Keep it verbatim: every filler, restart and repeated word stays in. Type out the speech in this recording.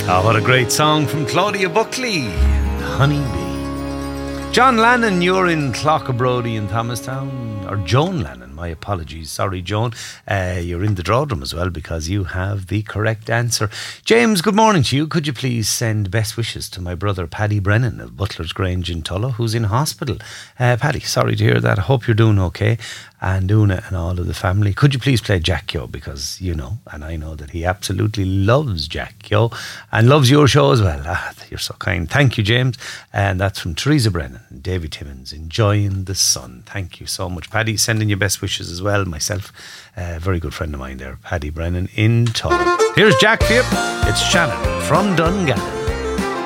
Oh, what a great song from Claudia Buckley, Honeybee. John Lannon, you're in Cloughabrody in Thomastown, or Joan Lannon, my apologies, sorry Joan, uh, you're in the Drawdrum as well because you have the correct answer. James, good morning to you. Could you please send best wishes to my brother Paddy Brennan of Butler's Grange in Tullow, who's in hospital. uh, Paddy, sorry to hear that. I hope you're doing okay, and Una and all of the family. Could you please play Jack Yo, because you know, and I know that he absolutely loves Jack Yo and loves your show as well. Ah, you're so kind. Thank you, James. And that's from Teresa Brennan and Davy Timmins, enjoying the sun. Thank you so much, Paddy. Sending your best wishes as well, myself. A uh, very good friend of mine there, Paddy Brennan in Tullow. Here's Jack for you. It's Shannon from Dungannon.